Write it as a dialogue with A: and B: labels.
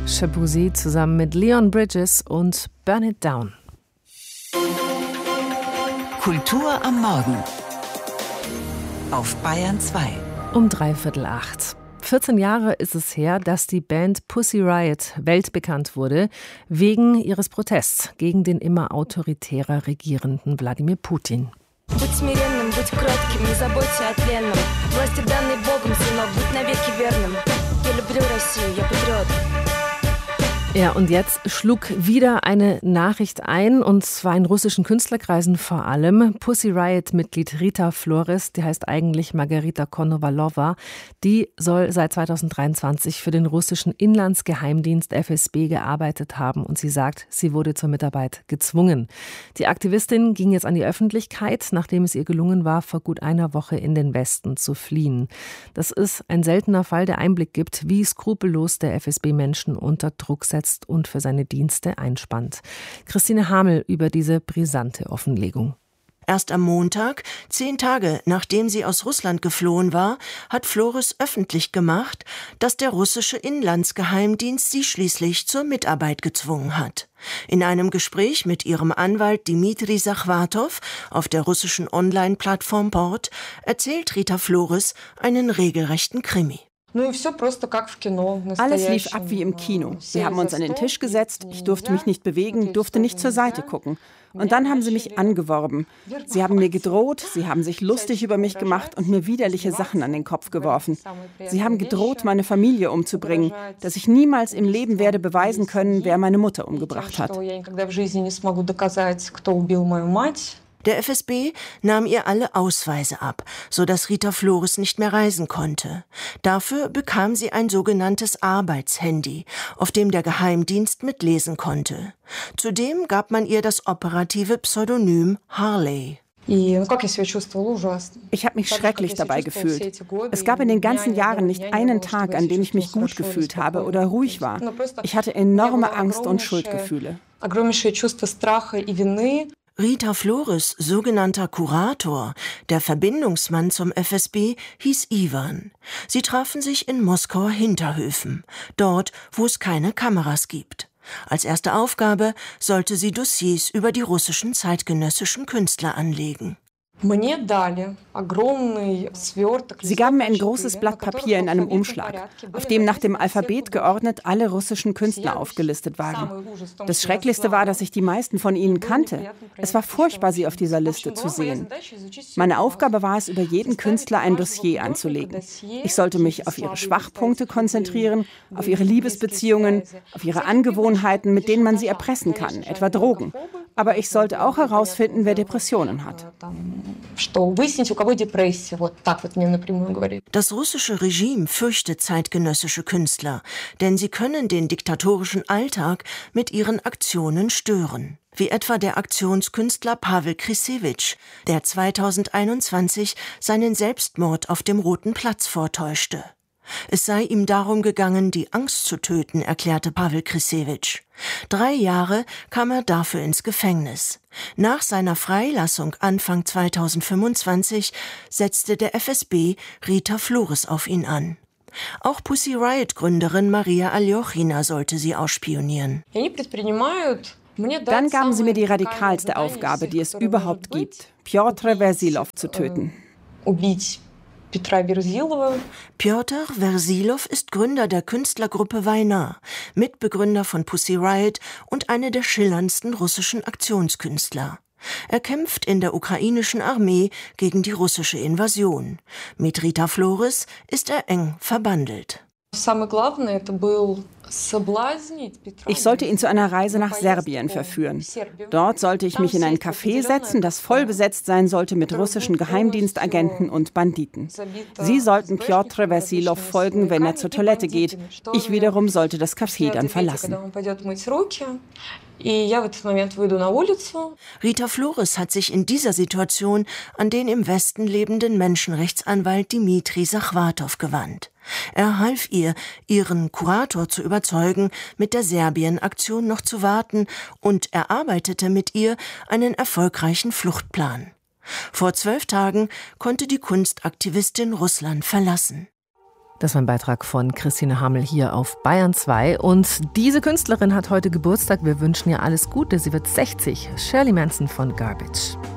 A: Shabuzi zusammen mit Leon Bridges und Burn It Down.
B: Kultur am Morgen auf Bayern 2.
A: Um 7:45. 14 Jahre ist es her, dass die Band Pussy Riot weltbekannt wurde, wegen ihres Protests gegen den immer autoritärer regierenden Wladimir Putin.
C: Будь смиренным, будь кротким, не заботься о тленном. Власти данной Богом, сынок, будь навеки верным. Я люблю Россию, я патриот.
A: Ja, und jetzt schlug wieder eine Nachricht ein, und zwar in russischen Künstlerkreisen vor allem. Pussy Riot-Mitglied Rita Flores, die heißt eigentlich Margarita Konovalova, die soll seit 2023 für den russischen Inlandsgeheimdienst FSB gearbeitet haben, und sie sagt, sie wurde zur Mitarbeit gezwungen. Die Aktivistin ging jetzt an die Öffentlichkeit, nachdem es ihr gelungen war, vor gut einer Woche in den Westen zu fliehen. Das ist ein seltener Fall, der Einblick gibt, wie skrupellos der FSB Menschen unter Druck setzt und für seine Dienste einspannt. Christine Hamel über diese brisante Offenlegung.
D: Erst am Montag, 10 Tage nachdem sie aus Russland geflohen war, hat Flores öffentlich gemacht, dass der russische Inlandsgeheimdienst sie schließlich zur Mitarbeit gezwungen hat. In einem Gespräch mit ihrem Anwalt Dmitri Sachwatow auf der russischen Online-Plattform Bord erzählt Rita Flores einen regelrechten Krimi.
E: Alles lief ab wie im Kino. Sie haben uns an den Tisch gesetzt, ich durfte mich nicht bewegen, durfte nicht zur Seite gucken. Und dann haben sie mich angeworben. Sie haben mir gedroht, sie haben sich lustig über mich gemacht und mir widerliche Sachen an den Kopf geworfen. Sie haben gedroht, meine Familie umzubringen, dass ich niemals im Leben werde beweisen können, wer meine Mutter umgebracht hat.
D: Der FSB nahm ihr alle Ausweise ab, sodass Rita Flores nicht mehr reisen konnte. Dafür bekam sie ein sogenanntes Arbeitshandy, auf dem der Geheimdienst mitlesen konnte. Zudem gab man ihr das operative Pseudonym Harley.
E: Ich habe mich schrecklich dabei gefühlt. Es gab in den ganzen Jahren nicht einen Tag, an dem ich mich gut gefühlt habe oder ruhig war. Ich hatte enorme Angst und Schuldgefühle.
D: Rita Flores' sogenannter Kurator, der Verbindungsmann zum FSB, hieß Iwan. Sie trafen sich in Moskauer Hinterhöfen, dort, wo es keine Kameras gibt. Als erste Aufgabe sollte sie Dossiers über die russischen zeitgenössischen Künstler anlegen.
E: Sie gaben mir ein großes Blatt Papier in einem Umschlag, auf dem nach dem Alphabet geordnet alle russischen Künstler aufgelistet waren. Das Schrecklichste war, dass ich die meisten von ihnen kannte. Es war furchtbar, sie auf dieser Liste zu sehen. Meine Aufgabe war es, über jeden Künstler ein Dossier anzulegen. Ich sollte mich auf ihre Schwachpunkte konzentrieren, auf ihre Liebesbeziehungen, auf ihre Angewohnheiten, mit denen man sie erpressen kann, etwa Drogen. Aber ich sollte auch herausfinden, wer Depressionen hat.
D: Das russische Regime fürchtet zeitgenössische Künstler, denn sie können den diktatorischen Alltag mit ihren Aktionen stören. Wie etwa der Aktionskünstler Pawel Krysewitsch, der 2021 seinen Selbstmord auf dem Roten Platz vortäuschte. Es sei ihm darum gegangen, die Angst zu töten, erklärte Pawel Krysewitsch. 3 Jahre kam er dafür ins Gefängnis. Nach seiner Freilassung Anfang 2025 setzte der FSB Rita Flores auf ihn an. Auch Pussy Riot-Gründerin Maria Aljochina sollte sie ausspionieren.
E: Dann gaben sie mir die radikalste Aufgabe, die es überhaupt gibt, Pjotr Versilov zu töten.
D: Pjotr Versilov ist Gründer der Künstlergruppe Wajna, Mitbegründer von Pussy Riot und einer der schillerndsten russischen Aktionskünstler. Er kämpft in der ukrainischen Armee gegen die russische Invasion. Mit Rita Flores ist er eng verbandelt.
E: Ich sollte ihn zu einer Reise nach Serbien verführen. Dort sollte ich mich in ein Café setzen, das voll besetzt sein sollte mit russischen Geheimdienstagenten und Banditen. Sie sollten Pjotr Versilov folgen, wenn er zur Toilette geht. Ich wiederum sollte das Café dann verlassen.
D: Rita Flores hat sich in dieser Situation an den im Westen lebenden Menschenrechtsanwalt Dmitri Sachwatow gewandt. Er half ihr, ihren Kurator zu überzeugen, mit der Serbien-Aktion noch zu warten, und erarbeitete mit ihr einen erfolgreichen Fluchtplan. Vor 12 Tagen konnte die Kunstaktivistin Russland verlassen.
A: Das war ein Beitrag von Christine Hamel hier auf Bayern 2. Und diese Künstlerin hat heute Geburtstag. Wir wünschen ihr alles Gute. Sie wird 60. Shirley Manson von Garbage.